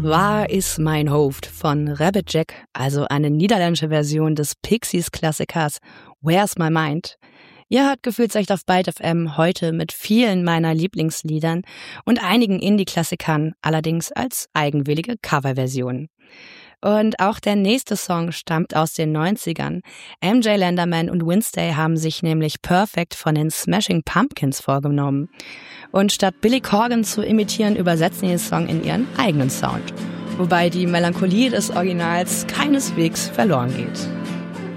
Waar is mijn hoofd von Rabbit Jack, also eine niederländische Version des Pixies-Klassikers Where's My Mind. Ihr hört Gefühlt echt auf Byte FM heute mit vielen meiner Lieblingsliedern und einigen Indie-Klassikern, allerdings als eigenwillige Coverversionen. Und auch der nächste Song stammt aus den 90ern. MJ Lenderman und Wednesday haben sich nämlich Perfect von den Smashing Pumpkins vorgenommen. Und statt Billy Corgan zu imitieren, übersetzen sie den Song in ihren eigenen Sound. Wobei die Melancholie des Originals keineswegs verloren geht.